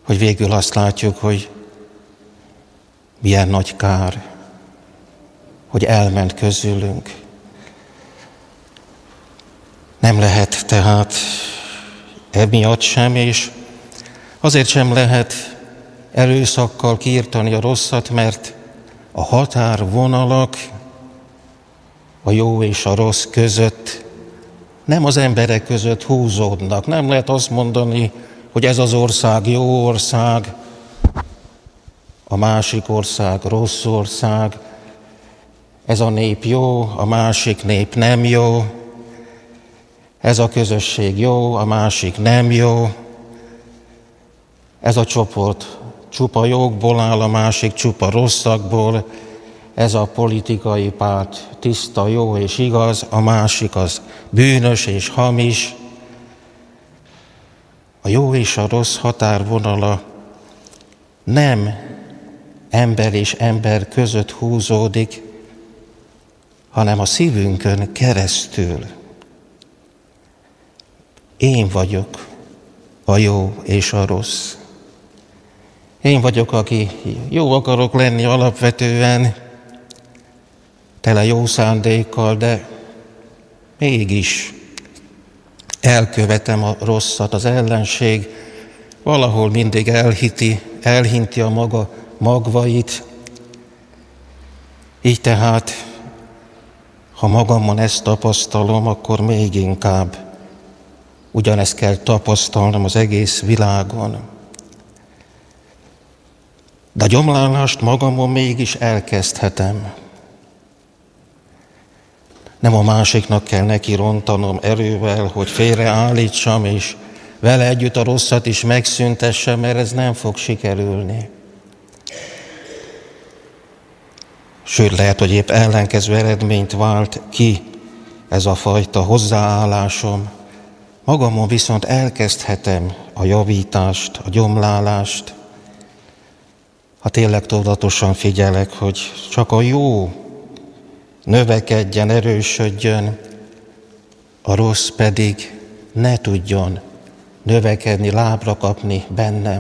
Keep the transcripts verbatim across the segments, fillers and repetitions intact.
hogy végül azt látjuk, hogy milyen nagy kár, hogy elment közülünk. Nem lehet tehát emiatt sem, és azért sem lehet erőszakkal kiirtani a rosszat, mert a határvonalak a jó és a rossz között nem az emberek között húzódnak. Nem lehet azt mondani, hogy ez az ország jó ország, a másik ország rossz ország, ez a nép jó, a másik nép nem jó, ez a közösség jó, a másik nem jó, ez a csoport csupa jókból áll, a másik csupa rosszakból, ez a politikai párt tiszta, jó és igaz, a másik az bűnös és hamis. A jó és a rossz határvonala nem ember és ember között húzódik, hanem a szívünkön keresztül. Én vagyok a jó és a rossz. Én vagyok, aki jó akarok lenni alapvetően, tele jó szándékkal, de mégis elkövetem a rosszat. Az ellenség valahol mindig elhiti, elhinti a maga magvait. Így tehát, ha magamon ezt tapasztalom, akkor még inkább ugyanezt kell tapasztalnom az egész világon. De a gyomlálást magamon mégis elkezdhetem. Nem a másiknak kell neki rontanom erővel, hogy félreállítsam, és vele együtt a rosszat is megszüntessem, mert ez nem fog sikerülni. Sőt, lehet, hogy épp ellenkező eredményt vált ki ez a fajta hozzáállásom. Magamon viszont elkezdhetem a javítást, a gyomlálást, ha tényleg tudatosan figyelek, hogy csak a jó növekedjen, erősödjön, a rossz pedig ne tudjon növekedni, lábra kapni bennem.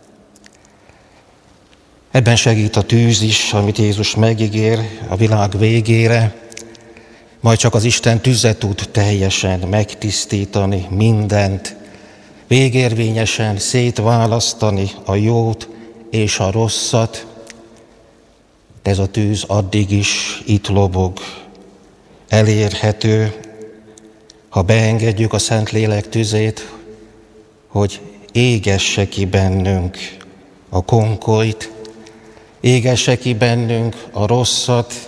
Ebben segít a tűz is, amit Jézus megígér a világ végére, majd csak az Isten tüze tud teljesen megtisztítani mindent, végérvényesen szétválasztani a jót és a rosszat, de ez a tűz addig is itt lobog, elérhető, ha beengedjük a Szentlélek tüzét, hogy égesse ki bennünk a konkolyt, égesse ki bennünk a rosszat,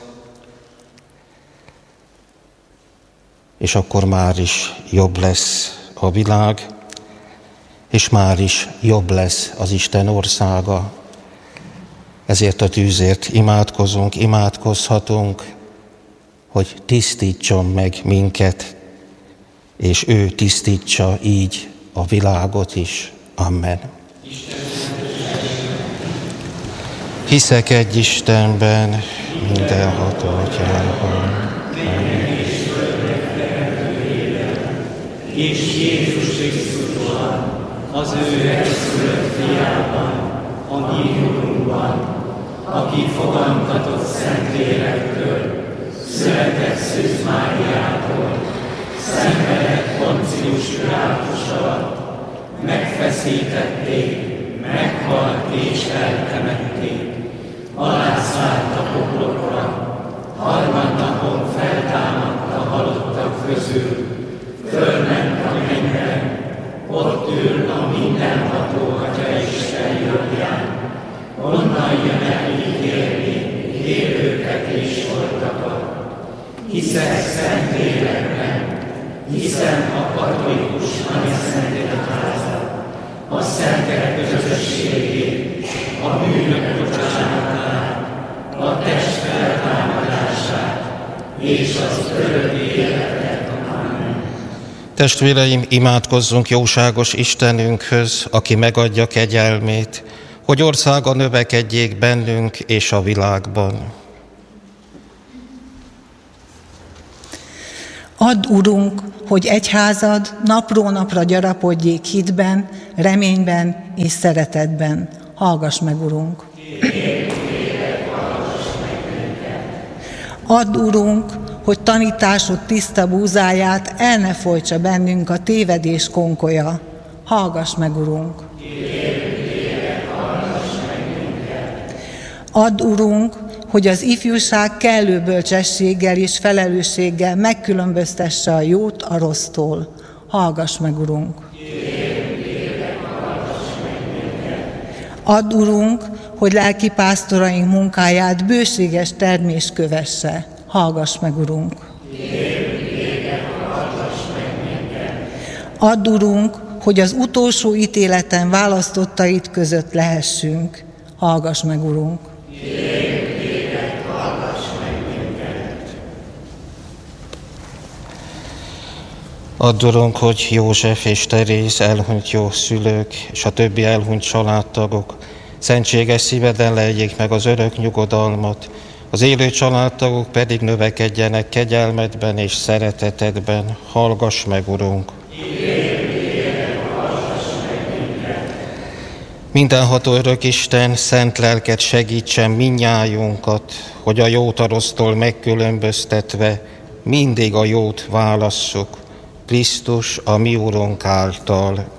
és akkor már is jobb lesz a világ, és már is jobb lesz az Isten országa. Ezért a tűzért imádkozunk, imádkozhatunk, hogy tisztítson meg minket, és ő tisztítsa így a világot is. Amen. Hiszek egy Istenben, mindenható Atyában, és Jézus Krisztusban, az ő egyszülött fiában, a mi Urunkban, aki fogantatott Szentlélektől, született Szűz Máriától, szenvedett Poncius Pilátus alatt, megfeszítették, meghalt és eltemették, alászállt a poklokra, harmadnapon feltámadt a halottak közül, fölment a mennybe, ott ül a mindenható Atya Isten jobbján, onnan jön el ítélni élőket és holtakat. Hiszek Szentlélekben, hiszem a katolikus anyaszentegyházat, a szentek közösségét, a bűnök bocsánatát, a test feltámadását és az örök életet. Testvéreim, imádkozzunk jóságos Istenünkhöz, aki megadja kegyelmét, hogy országa növekedjék bennünk és a világban. Add, Urunk, hogy egyházad napról napra gyarapodjék hitben, reményben és szeretetben. Hallgass meg, Urunk! Add, Urunk, hogy tanításod tiszta búzáját el ne folytsa bennünk a tévedés konkolya. Hallgass meg, Urunk! Add, Urunk, hogy az ifjúság kellő bölcsességgel és felelősséggel megkülönböztesse a jót a rossztól. Hallgass meg, Urunk! Add, Urunk, hogy lelkipásztoraink munkáját bőséges termés kövesse. Hallgass meg, Urunk! Add, Urunk, hogy az utolsó ítéleten választottait között lehessünk. Hallgass meg, Urunk! Add, Urunk, hogy József és Teréz elhunyt jó szülők, és a többi elhunyt családtagok szentséges szíveden lejjék meg az örök nyugodalmat, az élő családtagok pedig növekedjenek kegyelmedben és szeretetedben. Hallgass meg, Urunk! Mindenható örök Isten, szent lelked segítsen mindnyájunkat, hogy a jót a rossztól megkülönböztetve mindig a jót válasszuk. Krisztus, a mi Urunk által.